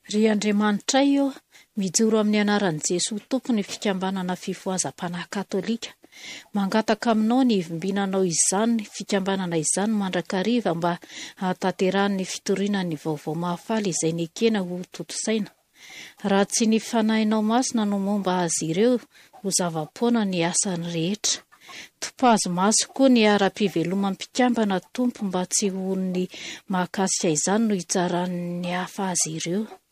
Ry Andriamanitra io mijoro amin'ny anaran'i Jesosy tompony fikambanana fifoazam-panahy katolika. Mangataka aminao ny hivimbinanao izany fikambanana izany mandrakariva mba hahatanterahan'ny fitorianan'ny vaovao mahafaly izay nekena ho toto-saina. Raha tsy ny fanahinao masina no momba azy ireo ho zava-poana ny asany rehetra. Topazo maso koa ny ara-piveloman-pikambana tompo mba tsy ho ny mahakasika izany no hitsaran'ny hafa azy ireo.